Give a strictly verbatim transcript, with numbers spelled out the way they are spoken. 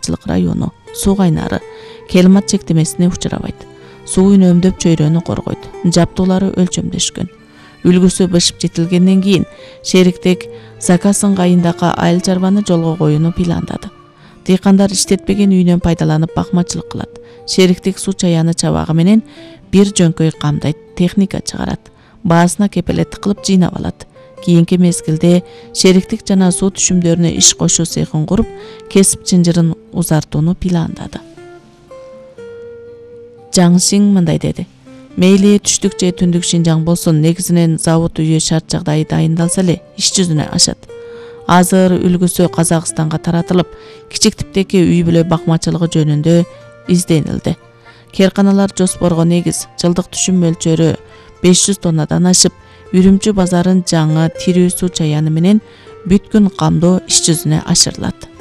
бакмачылык району, суу кайнары, климат чектемесине учурабайт. Суу үнөмдөп чөйрөнү коргойт. Жабдуулары өлчөмдөшкөн. Үлгүсү бышып жетилгенден кийин шериктик Закасын айындагы айыл чарбаны жолго коюуну пландады. Дыйкандар иштетпеген үйнөн пайдаланып бакмачылык кылат. Шериктик суу чаяны чабагы менен бир жөнкөй камдайт, техника чыгарат. Баасына кепелеттик кылып жыйнап алат. Кийинки мезгилде шериктик жана суу түшүмдөрүнө иш кошуу цехин куруп, кесип чынжырын узартууну пландады. Жаң Сиң мындай деди: мейли түштүк же түндүк Шинжаң болсун, негизинен завод үйү шарт жагдайы дайындалса эле иш жүзүнө ашат. Азыр үлгүсү Казакстанга таратылып, кичик типтеги үй бүлө бакмачылыгы жөнүндө изденилди. Керканалар жоспорго негиз жылдык түшүм мөлчөрү беш жүз тоннадан ашып, Үрүмчү базарын жаңы тирүү суу чаяны менен бүткүн камдоо иш жүзүнө ашырылат.